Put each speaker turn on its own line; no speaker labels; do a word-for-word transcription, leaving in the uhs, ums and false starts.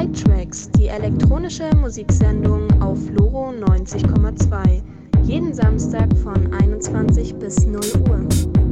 Night-Tracks, die elektronische Musiksendung auf Loro neunzig Komma zwei. Jeden Samstag von einundzwanzig bis null Uhr.